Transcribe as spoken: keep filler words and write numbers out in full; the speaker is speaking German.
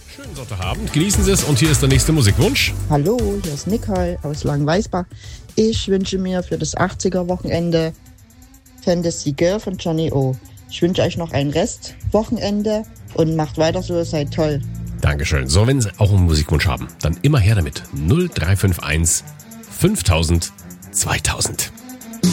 Schönen Sonntagabend, genießen Sie es und hier ist der nächste Musikwunsch. Hallo, hier ist Nicole aus Langenweisbach. Ich wünsche mir für das achtziger-Wochenende Fantasy Girl von Johnny O. Ich wünsche euch noch ein Restwochenende und macht weiter so, ihr seid toll. Dankeschön. So, wenn Sie auch einen Musikwunsch haben, dann immer her damit. null drei fünf eins fünftausend zweitausend.